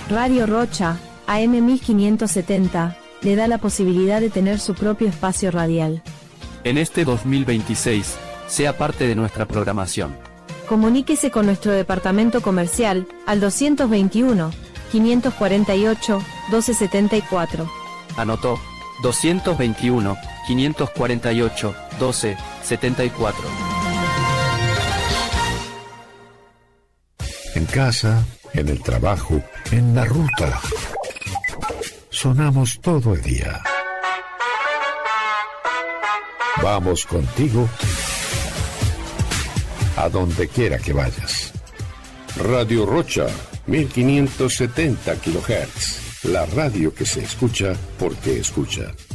Radio Rocha, AM 1570, le da la posibilidad de tener su propio espacio radial. En este 2026, sea parte de nuestra programación. Comuníquese con nuestro departamento comercial, al 221-548-1274. Anotó, 221-548-1274. En casa, en el trabajo, en la ruta. Sonamos todo el día. Vamos contigo a donde quiera que vayas. Radio Rocha, 1570 kHz. La radio que se escucha porque escucha.